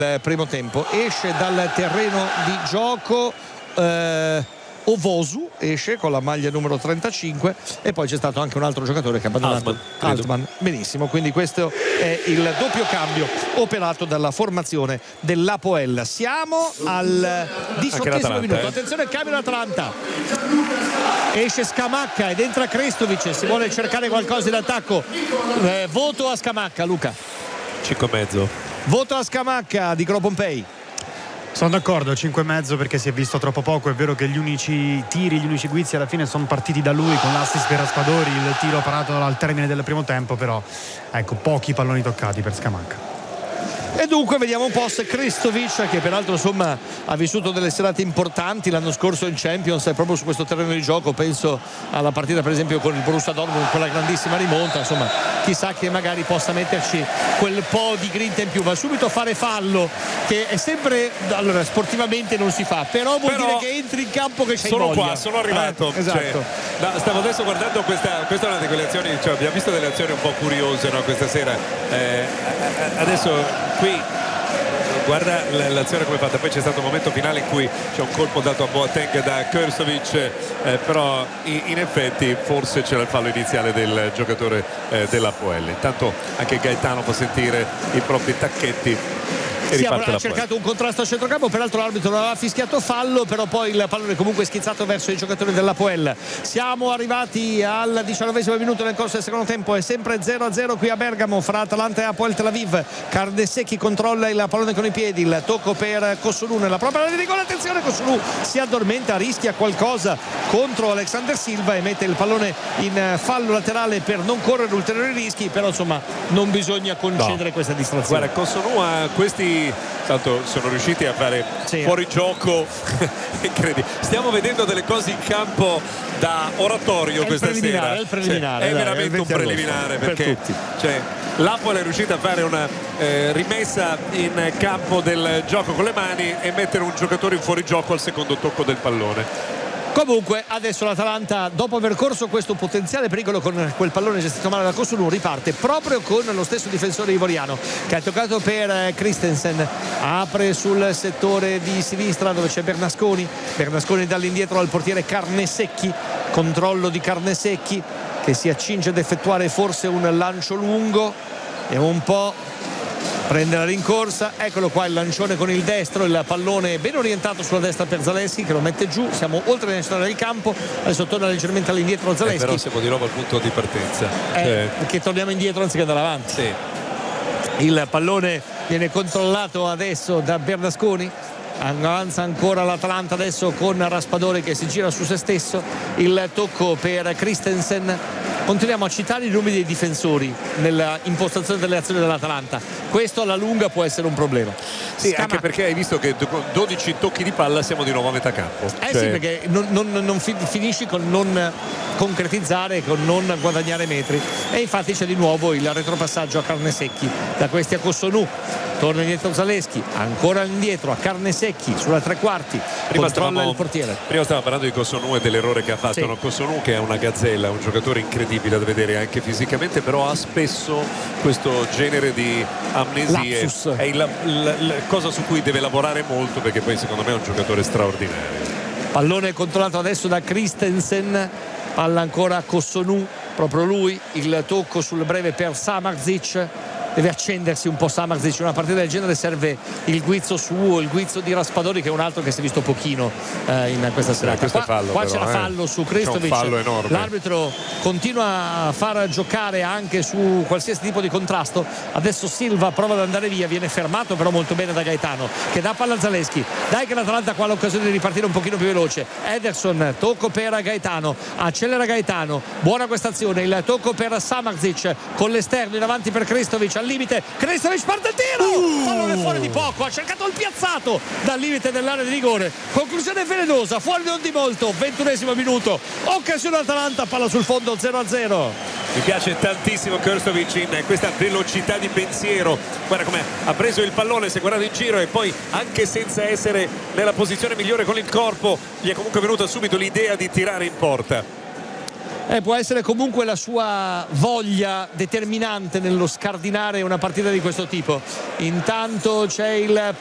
primo tempo. Esce dal terreno di gioco Ovosu, esce con la maglia numero 35, e poi c'è stato anche un altro giocatore che ha abbandonato, Altman. Benissimo, quindi questo è il doppio cambio operato dalla formazione dell'Apoel. Siamo al 18° minuto. Attenzione, cambio l'Atalanta. Esce Scamacca ed entra Krestovic, si vuole cercare qualcosa in attacco. Voto a Scamacca, Luca. 5,5. Voto a Scamacca, dicono Pompei. Sono d'accordo, 5,5 perché si è visto troppo poco. È vero che gli unici tiri, gli unici guizzi alla fine sono partiti da lui, con l'assist per Raspadori, il tiro parato al termine del primo tempo, però ecco, pochi palloni toccati per Scamacca. E dunque vediamo un po' se Krestovic, che peraltro insomma ha vissuto delle serate importanti l'anno scorso in Champions, è proprio su questo terreno di gioco, penso alla partita per esempio con il Borussia Dortmund, quella grandissima rimonta, insomma chissà che magari possa metterci quel po' di grinta in più. Va subito a fare fallo, che è sempre, allora sportivamente non si fa, però vuol dire che entri in campo che c'hai sono voglia. Qua sono arrivato, esatto. Stavo adesso guardando questa è una di quelle azioni, cioè, abbiamo visto delle azioni un po' curiose, no, questa sera. Adesso qui guarda l'azione come è fatta, poi c'è stato un momento finale in cui c'è un colpo dato a Boateng da Krestovic, però in effetti forse c'era il fallo iniziale del giocatore dell'Apoel. Intanto anche Gaetano fa sentire i propri tacchetti. Sì, ha cercato un contrasto a centrocampo, peraltro l'arbitro non aveva fischiato fallo, però poi il pallone comunque è schizzato verso i giocatori dell'Apoel. Siamo arrivati al 19° minuto nel corso del secondo tempo, è sempre 0-0 qui a Bergamo fra Atalanta e Apoel Tel Aviv. Karnesecchi controlla il pallone con i piedi, il tocco per Kosunu nella propria area di rigore. Attenzione, Kosunu si addormenta, rischia qualcosa contro Alexander Silva e mette il pallone in fallo laterale per non correre ulteriori rischi, però insomma non bisogna concedere questa distrazione. Guarda, Kosunu ha questi, tanto sono riusciti a fare fuori gioco incredibile. Stiamo vedendo delle cose in campo da oratorio questa sera. È il preliminare, è veramente un preliminare, perché l'Apol è riuscita a fare una rimessa in campo del gioco con le mani e mettere un giocatore in fuorigioco al secondo tocco del pallone. Comunque adesso l'Atalanta, dopo aver corso questo potenziale pericolo con quel pallone gestito male da Kosunu, riparte proprio con lo stesso difensore ivoriano che ha toccato per Christensen, apre sul settore di sinistra dove c'è Bernasconi dall'indietro al portiere Karnesecchi, controllo di Karnesecchi che si accinge ad effettuare forse un lancio lungo e un po' prende la rincorsa. Eccolo qua il lancione con il destro, il pallone ben orientato sulla destra per Zalewski che lo mette giù. Siamo oltre la dimensione del campo, adesso torna leggermente all'indietro Zalewski, però siamo di nuovo al punto di partenza, perché torniamo indietro anziché andare avanti. Il pallone viene controllato adesso da Bernasconi, avanza ancora l'Atalanta adesso con Raspadori che si gira su se stesso, il tocco per Christensen. Continuiamo a citare i nomi dei difensori nella impostazione delle azioni dell'Atalanta, questo alla lunga può essere un problema. Anche perché hai visto che con 12 tocchi di palla siamo di nuovo a metà campo. Sì, perché non finisci con non concretizzare, con non guadagnare metri, e infatti c'è di nuovo il retropassaggio a Karnesecchi, da questi a Kosunu, torna indietro Zalewski, ancora indietro a Karnesecchi sulla tre quarti, controlla il portiere. Prima stavamo parlando di Kosunu e dell'errore che ha fatto. Kosunu, che è una gazzella, un giocatore incredibile da vedere anche fisicamente, però ha spesso questo genere di amnesie. Lapsus. È la cosa su cui deve lavorare molto, perché poi secondo me è un giocatore straordinario. Pallone controllato adesso da Christensen, palla ancora a Kosunu, proprio lui, il tocco sul breve per Samardzic. Deve accendersi un po' Samardzic, in una partita del genere serve il guizzo suo, il guizzo di Raspadori, che è un altro che si è visto pochino in questa serata. Qua c'era fallo su Krestovic, fallo enorme. L'arbitro continua a far giocare anche su qualsiasi tipo di contrasto. Adesso Silva prova ad andare via, viene fermato però molto bene da Gaetano che dà palla a Zalewski. Dai che l'Atalanta qua ha l'occasione di ripartire un pochino più veloce. Ederson, tocco per Gaetano, accelera Gaetano, buona questa azione, il tocco per Samardzic con l'esterno in avanti per Krestovic, al limite Krestovic, parte il tiro, pallone fuori di poco, ha cercato il piazzato dal limite dell'area di rigore, conclusione velenosa, fuori non di molto. 21° minuto, occasione Atalanta, palla sul fondo, 0-0. Mi piace tantissimo Krestovic in questa velocità di pensiero, guarda come ha preso il pallone, si è guardato in giro e poi anche senza essere nella posizione migliore con il corpo gli è comunque venuta subito l'idea di tirare in porta. Può essere comunque la sua voglia determinante nello scardinare una partita di questo tipo. Intanto c'è il